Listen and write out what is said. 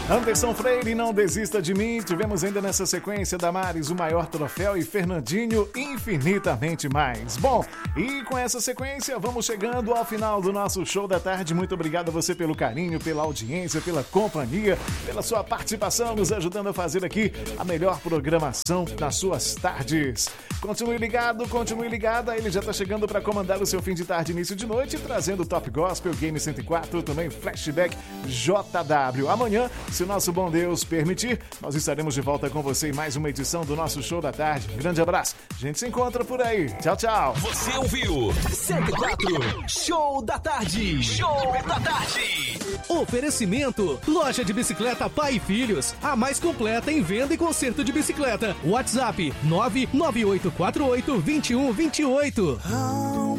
Anderson Freire, Não Desista de Mim. Tivemos ainda nessa sequência Damares, O Maior Troféu, e Fernandinho, Infinitamente Mais. Bom, e com essa sequência vamos chegando ao final do nosso show da tarde. Muito obrigado a você pelo carinho, pela audiência, pela companhia, pela sua participação, nos ajudando a fazer aqui a melhor programação das suas tardes. Continue ligada, ele já está chegando para comandar o seu fim de tarde, início de noite, trazendo Top Gospel, Game 104, também Flashback JW. Amanhã, se o nosso bom Deus permitir, nós estaremos de volta com você em mais uma edição do nosso Show da Tarde. Grande abraço, a gente se encontra por aí. Tchau, tchau. Você ouviu 104 Show da Tarde. Show da Tarde. Oferecimento: Loja de Bicicleta Pai e Filhos, a mais completa em venda e conserto de bicicleta. WhatsApp 998482128.